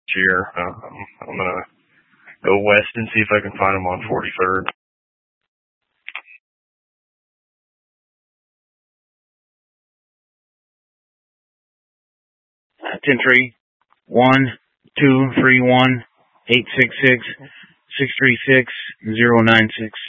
year. I'm gonna go west and see if I can find them on 43rd. Ten-3, 1-2-3-1-866-636-096.